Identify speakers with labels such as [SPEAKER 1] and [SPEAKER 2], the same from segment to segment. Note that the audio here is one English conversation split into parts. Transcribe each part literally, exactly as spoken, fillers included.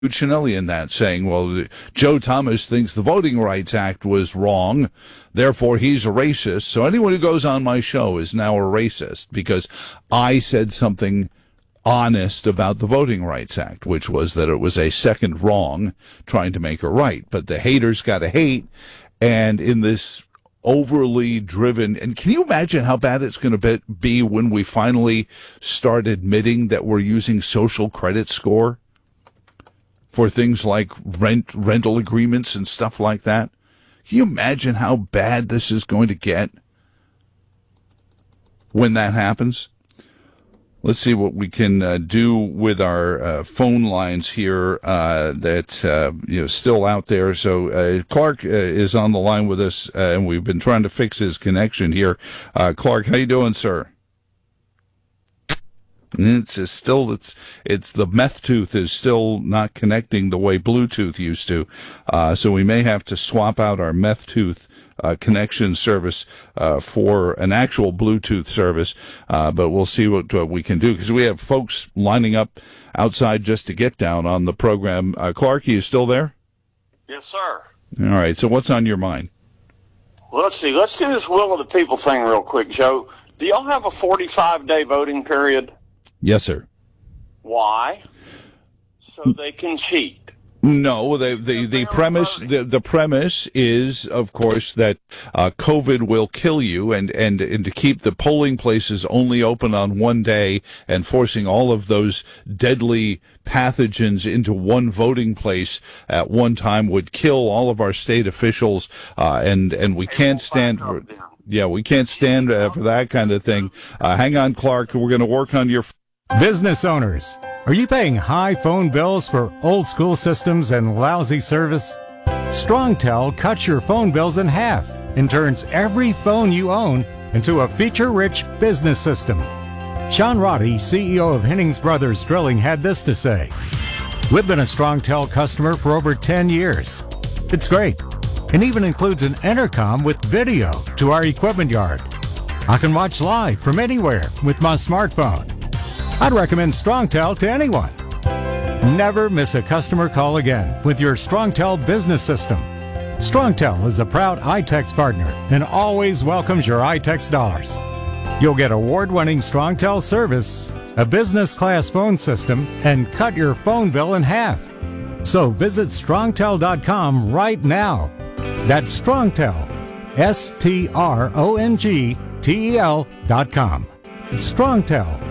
[SPEAKER 1] Cuccinelli in that, saying, well, Joe Thomas thinks the Voting Rights Act was wrong, therefore he's a racist. So anyone who goes on my show is now a racist because I said something honest about the Voting Rights Act, which was that it was a second wrong trying to make a right. But the haters got to hate, and in this overly driven, and can you imagine how bad it's going to be when we finally start admitting that we're using social credit score for things like rent, rental agreements and stuff like that? Can you imagine how bad this is going to get when that happens? Let's see what we can uh, do with our uh, phone lines here uh, that uh, you know still out there. So uh, Clark uh, is on the line with us, uh, and we've been trying to fix his connection here. Uh, Clark, how you doing, sir? It's, it's still it's it's the meth tooth is still not connecting the way Bluetooth used to, uh, so we may have to swap out our meth tooth uh, connection service uh, for an actual Bluetooth service. Uh, but we'll see what, what we can do because we have folks lining up outside just to get down on the program. Uh, Clark, are you still there?
[SPEAKER 2] Yes, sir.
[SPEAKER 1] All right. So what's on your mind?
[SPEAKER 2] Well, let's see. Let's do this will of the people thing real quick, Joe. Do y'all have a forty-five day voting period?
[SPEAKER 1] Yes, sir.
[SPEAKER 2] Why? So they can cheat.
[SPEAKER 1] No, the the, the premise the, the premise is, of course, that uh, COVID will kill you, and, and and to keep the polling places only open on one day and forcing all of those deadly pathogens into one voting place at one time would kill all of our state officials, uh, and and we can't stand for, yeah we can't stand uh, for that kind of thing. Uh, hang on, Clark. We're going to work on your.
[SPEAKER 3] Business owners, are you paying high phone bills for old school systems and lousy service? StrongTel cuts your phone bills in half and turns every phone you own into a feature-rich business system. Sean Roddy, C E O of Hennings Brothers Drilling, had this to say. We've been a StrongTel customer for over ten years. It's great, and even includes an intercom with video to our equipment yard. I can watch live from anywhere with my smartphone. I'd recommend StrongTel to anyone. Never miss a customer call again with your StrongTel business system. StrongTel is a proud iTex partner and always welcomes your iTex dollars. You'll get award-winning StrongTel service, a business-class phone system, and cut your phone bill in half. So visit strongtel dot com right now. That's StrongTel, S T R O N G T E L dot com. It's StrongTel.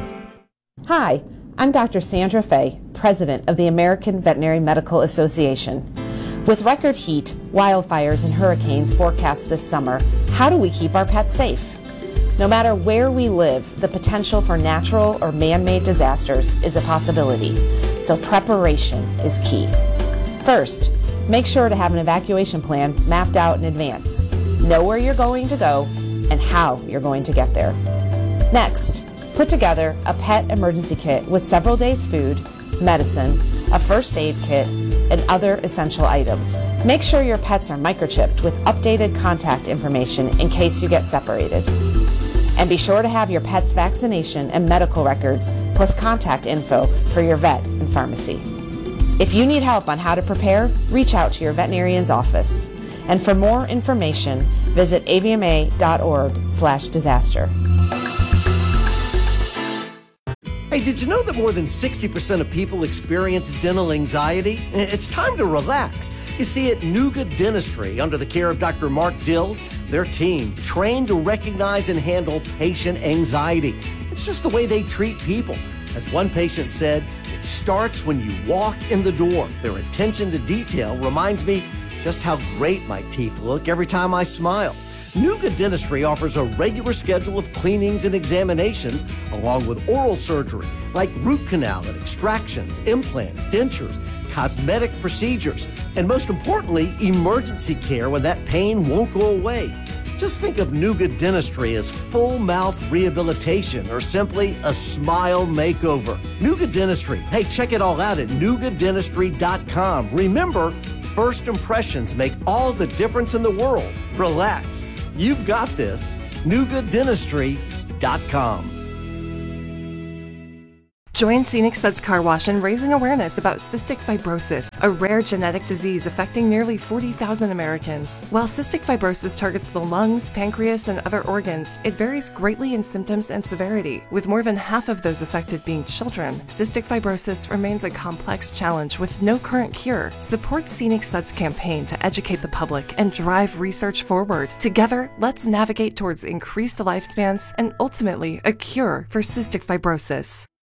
[SPEAKER 4] Hi, I'm Doctor Sandra Fay, President of the American Veterinary Medical Association. With record heat, wildfires, and hurricanes forecast this summer, how do we keep our pets safe? No matter where we live, the potential for natural or man-made disasters is a possibility, so preparation is key. First, make sure to have an evacuation plan mapped out in advance. Know where you're going to go and how you're going to get there. Next, put together a pet emergency kit with several days' food, medicine, a first aid kit, and other essential items. Make sure your pets are microchipped with updated contact information in case you get separated. And be sure to have your pet's vaccination and medical records, plus contact info for your vet and pharmacy. If you need help on how to prepare, reach out to your veterinarian's office. And for more information, visit A V M A dot org slash disaster.
[SPEAKER 5] Hey, did you know that more than sixty percent of people experience dental anxiety? It's time to relax. You see, at Nuga Dentistry, under the care of Doctor Mark Dill, their team trained to recognize and handle patient anxiety. It's just the way they treat people. As one patient said, it starts when you walk in the door. Their attention to detail reminds me just how great my teeth look every time I smile. Nuga Dentistry offers a regular schedule of cleanings and examinations, along with oral surgery, like root canal and extractions, implants, dentures, cosmetic procedures, and most importantly, emergency care when that pain won't go away. Just think of Nuga Dentistry as full mouth rehabilitation or simply a smile makeover. Nuga Dentistry. Hey, check it all out at nuga dentistry dot com. Remember, first impressions make all the difference in the world. Relax. You've got this. nuga dentistry dot com.
[SPEAKER 6] Join Scenic Suds Car Wash in raising awareness about cystic fibrosis, a rare genetic disease affecting nearly forty thousand Americans. While cystic fibrosis targets the lungs, pancreas, and other organs, it varies greatly in symptoms and severity, with more than half of those affected being children. Cystic fibrosis remains a complex challenge with no current cure. Support Scenic Suds campaign to educate the public and drive research forward. Together, let's navigate towards increased lifespans and ultimately a cure for cystic fibrosis.